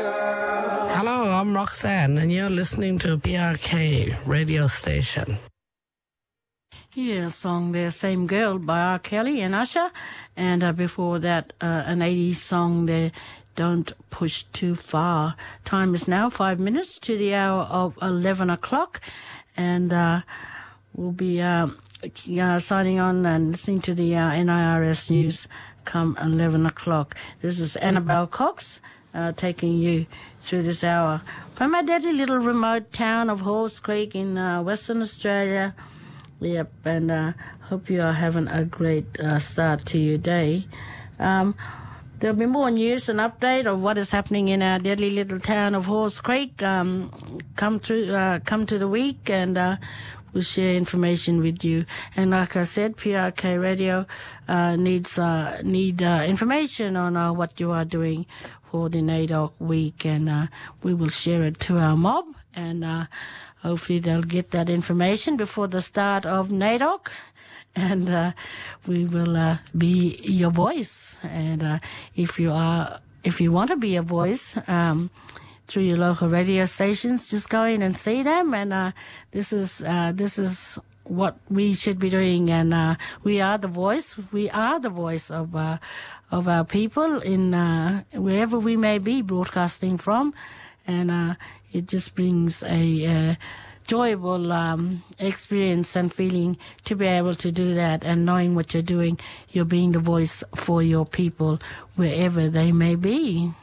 Hello, I'm Roxanne, and you're listening to PRK radio station. Yeah, song there, Same Girl by R. Kelly and Usher. And before that, an 80s song there, Don't Push Too Far. Time is now 5 minutes to the hour of 11 o'clock. And we'll be signing on and listening to the NIRS news come 11 o'clock. This is Annabelle Cox taking you through this hour from my deadly little remote town of Halls Creek in Western Australia. Yep, and hope you are having a great start to your day. There'll be more news and update of what is happening in our deadly little town of Halls Creek. Come to the week, and we'll share information with you. And like I said, PRK Radio needs information on what you are doing for the NAIDOC week, and we will share it to our mob, and hopefully they'll get that information before the start of NAIDOC, and we will be your voice. And if you want to be a voice through your local radio stations, just go in and see them. And this is what we should be doing. And we are the voice. We are the voice of our people in wherever we may be broadcasting from. And it just brings a enjoyable experience and feeling to be able to do that, and knowing what you're doing, you're being the voice for your people wherever they may be.